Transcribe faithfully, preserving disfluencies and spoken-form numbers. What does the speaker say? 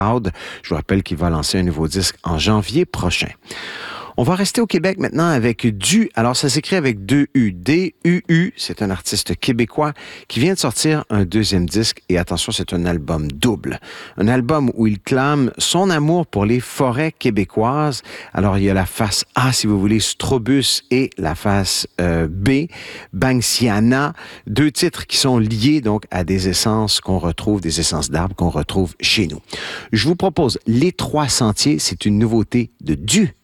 Je vous rappelle qu'il va lancer un nouveau disque en janvier prochain. On va rester au Québec maintenant avec Du. Alors, ça s'écrit avec deux U. D U U, c'est un artiste québécois qui vient de sortir un deuxième disque. Et attention, c'est un album double. Un album où il clame son amour pour les forêts québécoises. Alors, il y a la face A, si vous voulez, Strobus, et la face euh, B, Banksiana. Deux titres qui sont liés donc à des essences qu'on retrouve, des essences d'arbres qu'on retrouve chez nous. Je vous propose Les Trois Sentiers. C'est une nouveauté de Du.